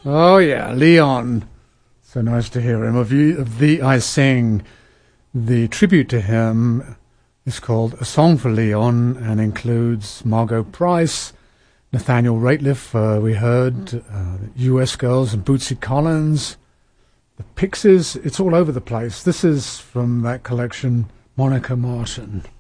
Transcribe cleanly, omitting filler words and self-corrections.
Oh yeah, Leon. So nice to hear him. Of the I Sing, the tribute to him is called A Song for Leon and includes Margot Price, Nathaniel Rateliff, we heard, US Girls and Bootsy Collins, the Pixies. It's all over the place. This is from that collection, Monica Martin.